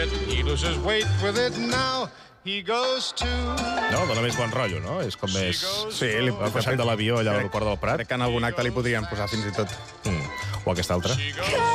it. He loses weight with it now. He goes to... No, dona més bon rotllo, no? És com més... Sí, Va baixant de l'avió allà a l'aeroport del Prat. Crec que en algun acte li podrien posar fins i tot. O aquesta altra. She goes